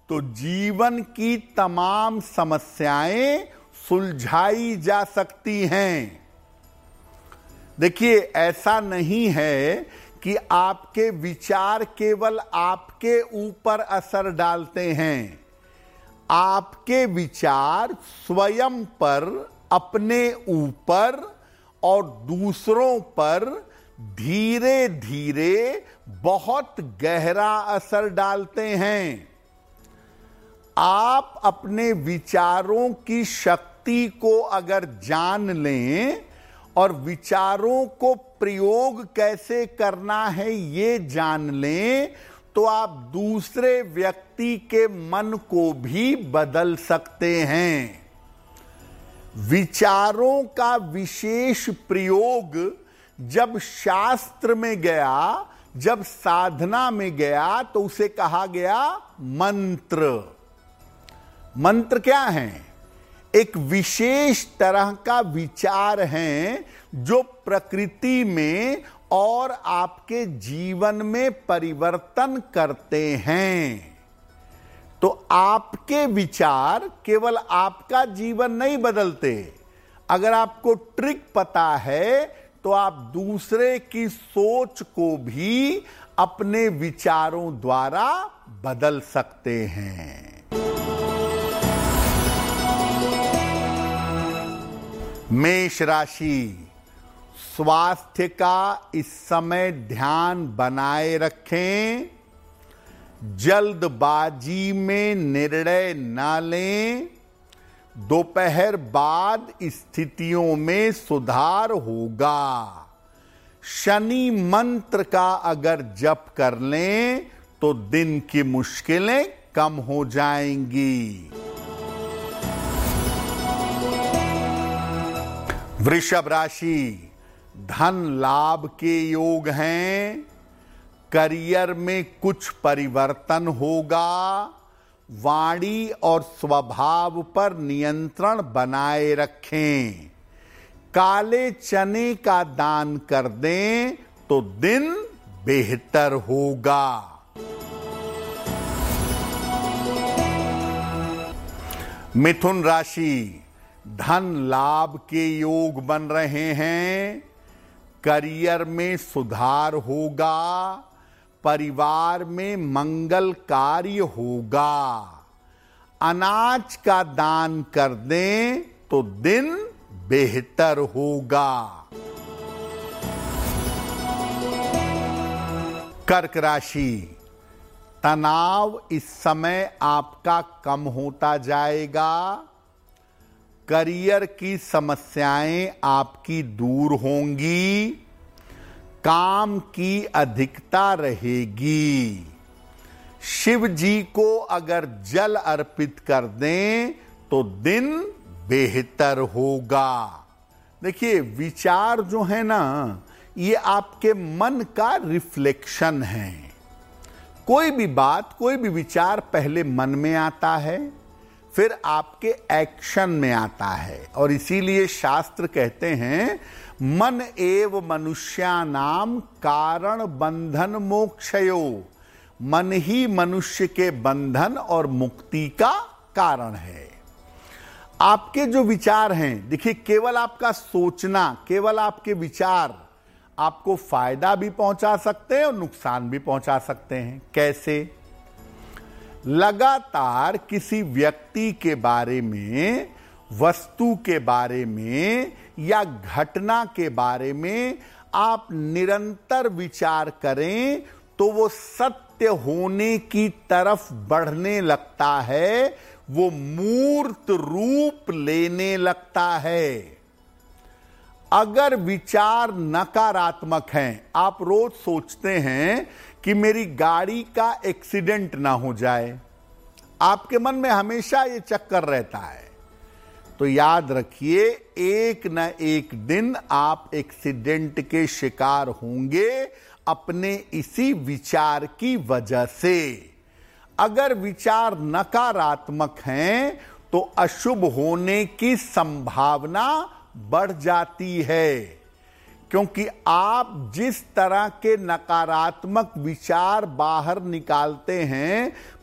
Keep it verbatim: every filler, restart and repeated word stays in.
तो जीवन की तमाम समस्याएं सुलझाई जा सकती हैं। देखिए, ऐसा नहीं है कि आपके विचार केवल आपके ऊपर असर डालते हैं। आपके विचार स्वयं पर, अपने ऊपर और दूसरों पर धीरे धीरे बहुत गहरा असर डालते हैं। आप अपने विचारों की शक्ति को अगर जान लें और विचारों को प्रयोग कैसे करना है ये जान लें, तो आप दूसरे व्यक्ति के मन को भी बदल सकते हैं। विचारों का विशेष प्रयोग जब शास्त्र में गया, जब साधना में गया, तो उसे कहा गया मंत्र। मंत्र क्या है? एक विशेष तरह का विचार है जो प्रकृति में और आपके जीवन में परिवर्तन करते हैं। तो आपके विचार केवल आपका जीवन नहीं बदलते। अगर आपको ट्रिक पता है तो आप दूसरे की सोच को भी अपने विचारों द्वारा बदल सकते हैं। मेष राशि, स्वास्थ्य का इस समय ध्यान बनाए रखें। जल्दबाजी में निर्णय न लें। दोपहर बाद स्थितियों में सुधार होगा। शनि मंत्र का अगर जप कर लें तो दिन की मुश्किलें कम हो जाएंगी। वृषभ राशि, धन लाभ के योग हैं। करियर में कुछ परिवर्तन होगा। वाणी और स्वभाव पर नियंत्रण बनाए रखें। काले चने का दान कर दें तो दिन बेहतर होगा। मिथुन राशि, धन लाभ के योग बन रहे हैं। करियर में सुधार होगा। परिवार में मंगल कार्य होगा। अनाज का दान कर दें तो दिन बेहतर होगा। कर्क राशि, तनाव इस समय आपका कम होता जाएगा। करियर की समस्याएं आपकी दूर होंगी। काम की अधिकता रहेगी। शिव जी को अगर जल अर्पित कर दें तो दिन बेहतर होगा। देखिए, विचार जो है ना, ये आपके मन का रिफ्लेक्शन है। कोई भी बात, कोई भी विचार पहले मन में आता है, फिर आपके एक्शन में आता है। और इसीलिए शास्त्र कहते हैं, मन एव मनुष्यानाम कारण बंधन मोक्षयो। मन ही मनुष्य के बंधन और मुक्ति का कारण है। आपके जो विचार हैं, देखिए, केवल आपका सोचना, केवल आपके विचार आपको फायदा भी पहुंचा सकते हैं और नुकसान भी पहुंचा सकते हैं। कैसे? लगातार किसी व्यक्ति के बारे में, वस्तु के बारे में या घटना के बारे में आप निरंतर विचार करें तो वो सत्य होने की तरफ बढ़ने लगता है, वो मूर्त रूप लेने लगता है। अगर विचार नकारात्मक हैं, आप रोज सोचते हैं कि मेरी गाड़ी का एक्सीडेंट ना हो जाए, आपके मन में हमेशा ये चक्कर रहता है, तो याद रखिए, एक न एक दिन आप एक्सीडेंट के शिकार होंगे अपने इसी विचार की वजह से। अगर विचार नकारात्मक हैं तो अशुभ होने की संभावना बढ़ जाती है, क्योंकि आप जिस तरह के नकारात्मक विचार बाहर निकालते हैं